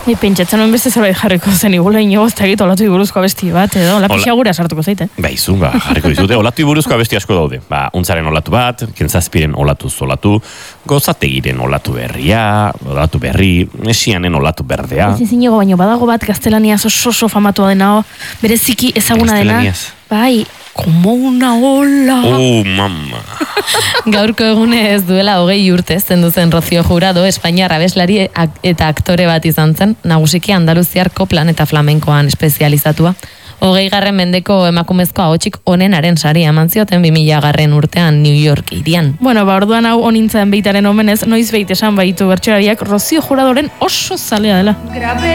Pentsatzen nuen beste zerbait jarriko zen, igula inogozta egit olatu buruzko abesti bat, edo, la pixagura sartuko zaite. Izu, jarriko dizute, olatu buruzko abesti asko daude. Untzaren olatu bat, kentzazpiren olatu zolatu, gozategiren olatu berria, olatu berri, esianen olatu berdea. Ez inigo, baino badago bat gaztelaniaz oso famatua dena, bereziki ezaguna dena. Bai, como una ola. Mama. Gaurko egune ez duela 20 urte zendu zen Rocío Jurado, Espainiar abeslari eta aktore bat izan zen, nagusiki Andaluziar koplan eta flamenkoan espezializatua. 20. mendeko emakumezko ahotsik onenaren saria eman zioten 2000. urtean New York hirian. Bueno, orduan hau onintzen beitaren omenez, noiz beit esan baitu bertsolariak Rocío Juradoren oso zalea dela.